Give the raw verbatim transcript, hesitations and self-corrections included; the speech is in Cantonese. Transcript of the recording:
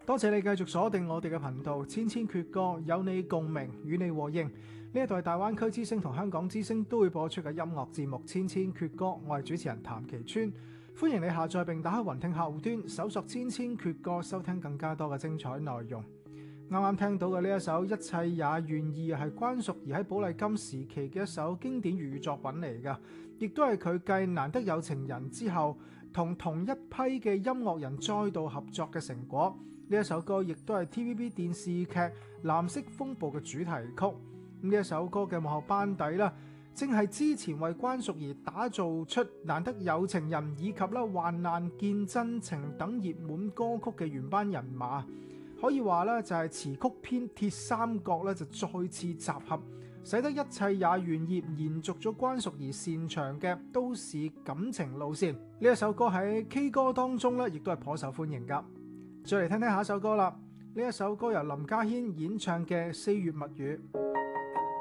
多謝你繼續鎖定我哋嘅頻道，千千闕歌，有你共鳴，與你和應。呢一度係大灣區之聲同香港之聲都會播出嘅音樂節目《千千闕歌》，我係主持人譚其川，歡迎你下載並打開雲聽客戶端，搜索《千千闕歌》，收聽更加多嘅精彩內容。啱啱聽到嘅呢一首《一切也願意》係關淑怡喺寶麗金時期嘅一首經典粵語作品嚟㗎，亦都係佢繼難得有情人之後同同一批嘅音樂人再度合作嘅成果。呢一首歌亦都係 T V B 電視劇《藍色風暴》嘅主題曲。呢一首歌嘅幕後班底啦，正係之前為關淑怡打造出難得有情人以及啦患難見真情等熱門歌曲嘅原班人馬，可以話咧就係詞曲編鐵三角咧就再次集合，使得一切也願意延續咗關淑怡擅長嘅都市感情路線。呢一首歌喺 K 歌當中咧亦都係頗受歡迎噶。再嚟聽聽下一首歌啦，呢一首歌由林家謙演唱嘅《四月物語》。